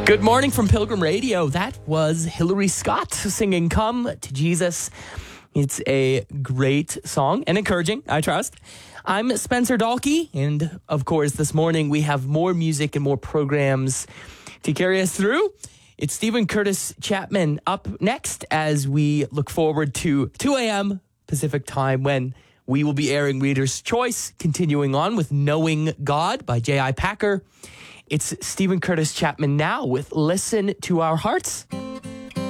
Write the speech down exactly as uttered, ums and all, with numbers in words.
Good morning from Pilgrim Radio. That was Hillary Scott singing Come to Jesus. It's a great song and encouraging, I trust. I'm Spencer Dalkey, and of course, this morning we have more music and more programs to carry us through. It's Stephen Curtis Chapman up next as we look forward to two a.m. Pacific time when we will be airing Reader's Choice, continuing on with Knowing God by J I. Packer. It's Stephen Curtis Chapman now with Listen to Our Hearts.